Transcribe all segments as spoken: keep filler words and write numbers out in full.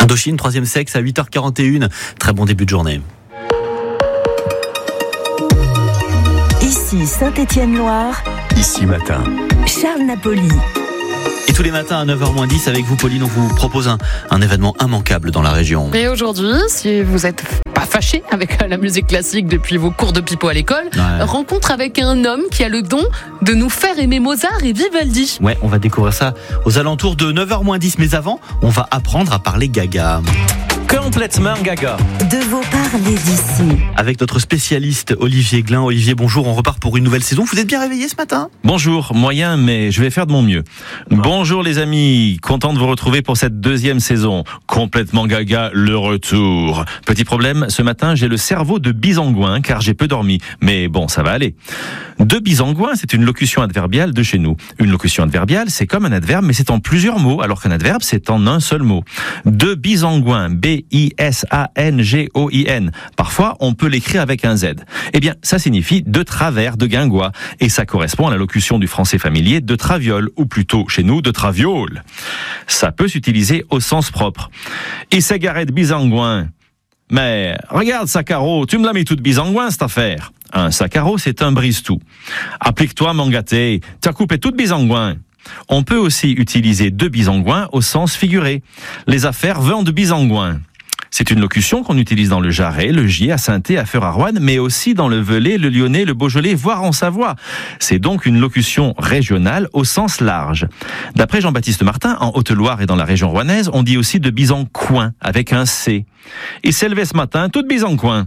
Indochine, troisième sexe à huit heures quarante et une. Très bon début de journée. Ici Saint-Étienne-Loire. Ici Matin. Charles Napoli. Et tous les matins à neuf heures moins dix avec vous, Pauline, on vous propose un, un événement immanquable dans la région. Et aujourd'hui, si vous êtes pas fâché avec la musique classique depuis vos cours de pipeau à l'école, ouais. rencontre avec un homme qui a le don de nous faire aimer Mozart et Vivaldi. Ouais, on va découvrir ça aux alentours de neuf heures moins dix. Mais avant, on va apprendre à parler gaga. Complètement gaga. De vos parler d'ici. Avec notre spécialiste Olivier Glin. Olivier, bonjour, on repart pour une nouvelle saison. Vous êtes bien réveillé ce matin ? Bonjour, moyen, mais je vais faire de mon mieux. Ah. Bonjour les amis, content de vous retrouver pour cette deuxième saison. Complètement gaga, le retour. Petit problème, ce matin j'ai le cerveau de bisangouin car j'ai peu dormi. Mais bon, ça va aller. De bisangouin, c'est une locution adverbiale de chez nous. Une locution adverbiale, c'est comme un adverbe, mais c'est en plusieurs mots, alors qu'un adverbe, c'est en un seul mot. De bisangouin, B I S A N G O I N. Parfois, on peut l'écrire avec un Z. Eh bien, ça signifie de travers de guingois. Et ça correspond à la locution du français familier de traviole, ou plutôt, chez nous, de traviole. Ça peut s'utiliser au sens propre. Il s'est garé de bisangouin. Mais, regarde, Sacaro, tu me l'as mis toute bisangouin, cette affaire. Un Sacaro, c'est un brise-tout. Applique-toi, mon gâté, t'as coupé toute bisangouin. On peut aussi utiliser de bisangouin au sens figuré. Les affaires vont de bisangouin. C'est une locution qu'on utilise dans le Jarret, le Gier, à Sainté, à Feur à Roanne, mais aussi dans le Velay, le Lyonnais, le Beaujolais, voire en Savoie. C'est donc une locution régionale au sens large. D'après Jean-Baptiste Martin, en Haute-Loire et dans la région rouennaise, on dit aussi de bisancoin, avec un C. Il s'est levé ce matin, tout de bisancoin.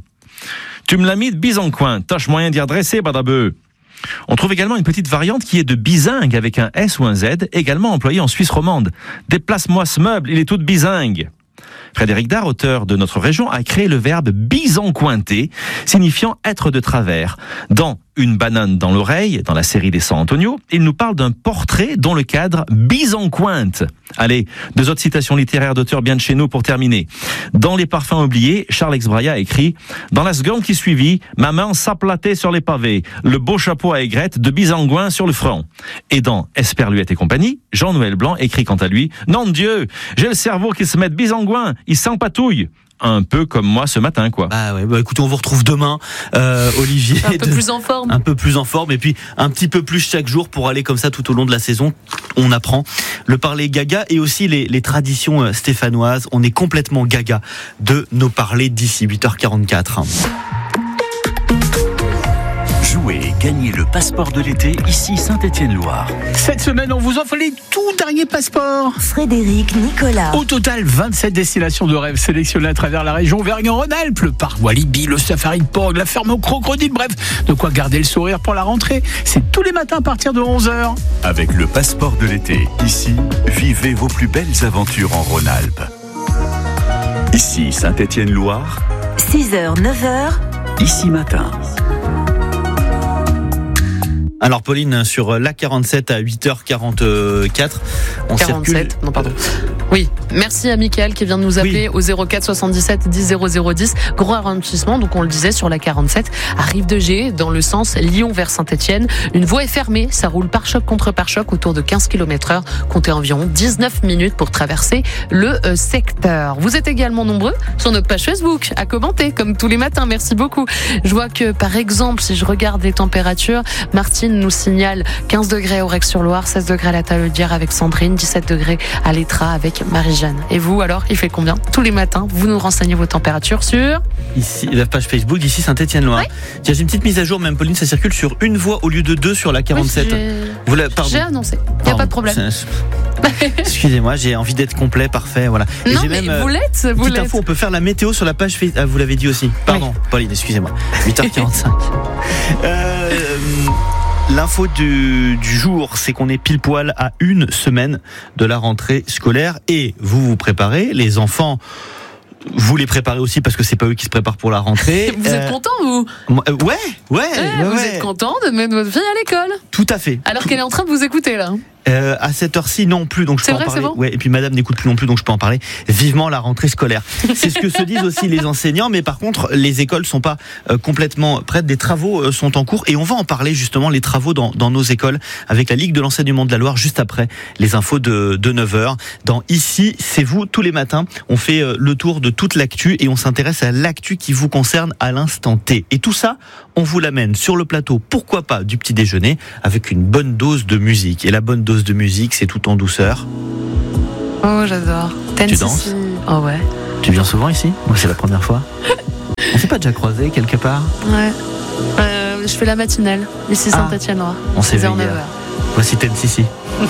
Tu me l'as mis de bisancoin, tâche moyen d'y redresser, badabeu. On trouve également une petite variante qui est de bisingue avec un S ou un Z, également employé en Suisse romande. Déplace-moi ce meuble, il est tout bisingue. Frédéric Dard, auteur de Notre région, a créé le verbe bisancointer, signifiant être de travers. Dans Une banane dans l'oreille, dans la série des San Antonio, il nous parle d'un portrait dont le cadre bisancointe. Allez, deux autres citations littéraires d'auteurs bien de chez nous pour terminer. Dans Les Parfums oubliés, Charles Exbraya a écrit « Dans la seconde qui suivit, ma main s'aplatait sur les pavés, le beau chapeau à aigrette de bisangouin sur le front. » Et dans Esperluette et compagnie, Jean-Noël Blanc écrit quant à lui « Nom de Dieu, j'ai le cerveau qui se met de bisangouin, il s'empatouille. » Un peu comme moi ce matin, quoi. Ah ouais, bah écoutez, on vous retrouve demain, euh, Olivier. Un peu de, plus en forme. Un peu plus en forme, et puis un petit peu plus chaque jour pour aller comme ça tout au long de la saison. On apprend le parler gaga et aussi les, les traditions stéphanoises. On est complètement gaga de nos parlers d'ici huit heures quarante-quatre. Jouez et gagnez le passeport de l'été, ici Saint-Étienne-Loire. Cette semaine, on vous offre les tout derniers passeports. Frédéric Nicolas. Au total, vingt-sept destinations de rêve sélectionnées à travers la région Auvergne-Rhône-Alpes, le parc Walibi, le safari de Porgue, la ferme au crocodile, bref, de quoi garder le sourire pour la rentrée. C'est tous les matins à partir de onze heures. Avec le passeport de l'été, ici, vivez vos plus belles aventures en Rhône-Alpes. Ici Saint-Étienne-Loire. six heures, neuf heures. Ici Matin. Alors Pauline, sur l'A quarante-sept à huit heures quarante-quatre, on quarante-sept, circule... non pardon. Oui, merci à Mickaël qui vient de nous appeler oui. au zéro quatre soixante-dix-sept dix zéro zéro dix. Gros ralentissement, donc on le disait, sur la quarante-sept, à Rive de Gé, dans le sens Lyon vers Saint-Étienne. Une voie est fermée, ça roule pare-choc contre pare-choc autour de quinze kilomètres heure. Comptez environ dix-neuf minutes pour traverser le euh, secteur. Vous êtes également nombreux sur notre page Facebook à commenter, comme tous les matins. Merci beaucoup. Je vois que, par exemple, si je regarde les températures, Martine nous signale quinze degrés au Rex-sur-Loire, seize degrés à la Talaudière avec Sandrine, dix-sept degrés à l'Étra avec Marie-Jeanne. Et vous, alors, il fait combien ? Tous les matins, vous nous renseignez vos températures sur... Ici, la page Facebook d'ici Saint-Étienne-Loire. Oui. Tiens, j'ai une petite mise à jour, même Pauline, ça circule sur une voie au lieu de deux sur la quarante-sept. Oui, vous la... Pardon. J'ai annoncé, il n'y a pas de problème. Excusez-moi, j'ai envie d'être complet, parfait, voilà. Et non, j'ai mais même, vous l'êtes, vous l'êtes. Info, on peut faire la météo sur la page Facebook. Ah, vous l'avez dit aussi. Pardon, oui. Pauline, excusez-moi. huit heures quarante-cinq. euh... L'info du, du jour, c'est qu'on est pile poil à une semaine de la rentrée scolaire et vous vous préparez, les enfants, vous les préparez aussi parce que c'est pas eux qui se préparent pour la rentrée. Vous euh, êtes content, vous ? euh, Ouais, ouais. ouais, ouais Vous ouais. êtes content de mettre votre fille à l'école ? Tout à fait. Alors qu'elle est en train de vous écouter, là. Euh, à cette heure-ci, non plus, donc je C'est peux vrai, en parler. c'est bon Ouais, et puis madame n'écoute plus non plus, donc je peux en parler. Vivement la rentrée scolaire. C'est ce que se disent aussi les enseignants, mais par contre, les écoles sont pas euh, complètement prêtes. Des travaux euh, sont en cours et on va en parler justement, les travaux dans, dans nos écoles, avec la Ligue de l'enseignement de la Loire, juste après les infos de, de neuf heures. Dans Ici, c'est vous, tous les matins, on fait euh, le tour de toute l'actu et on s'intéresse à l'actu qui vous concerne à l'instant T. Et tout ça, on vous l'amène sur le plateau, pourquoi pas du petit déjeuner, avec une bonne dose de musique. Et la bonne dose de musique, c'est tout en douceur. Oh, j'adore. Ten Tu C C. danses ? Oh ouais. Tu viens souvent ici ? Moi, c'est la première fois. On s'est pas déjà croisé quelque part ? Ouais. Euh, je fais la matinale, ici Ah. Saint-Étienne-Noir. On s'est vu neuf hier. heures. Voici Ten C C.